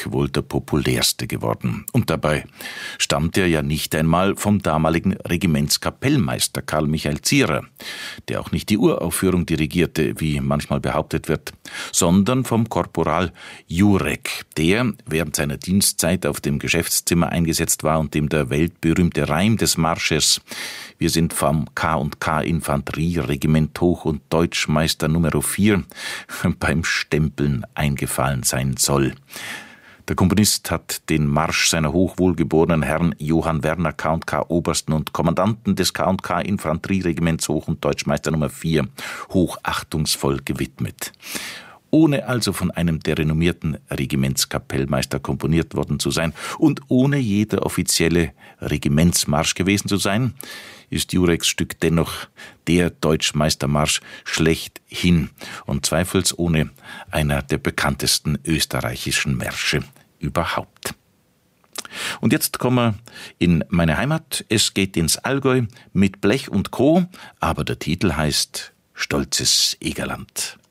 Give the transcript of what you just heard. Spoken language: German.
Jurek wohl der populärste geworden. Und dabei stammt er ja nicht einmal vom damaligen Regimentskapellmeister Karl Michael Zierer, der auch nicht die Uraufführung dirigierte, wie manchmal behauptet wird, sondern vom Korporal Jurek, der während seiner Dienstzeit auf dem Geschäftszimmer eingesetzt war und dem der weltberühmte Reim des Marsches „Wir sind vom K&K Infanterieregiment Hoch- und Deutschmeister Nummer 4 beim Stempeln eingefallen sein soll. Der Komponist hat den Marsch seiner hochwohlgeborenen Herrn Johann Werner K&K Obersten und Kommandanten des K&K Infanterieregiments Hoch- und Deutschmeister Nummer 4 hochachtungsvoll gewidmet. Ohne also von einem der renommierten Regimentskapellmeister komponiert worden zu sein und ohne jeder offizielle Regimentsmarsch gewesen zu sein, ist Jureks Stück dennoch der Deutschmeistermarsch schlechthin und zweifelsohne einer der bekanntesten österreichischen Märsche überhaupt. Und jetzt kommen wir in meine Heimat. Es geht ins Allgäu mit Blech und Co., aber der Titel heißt »Stolzes Egerland«.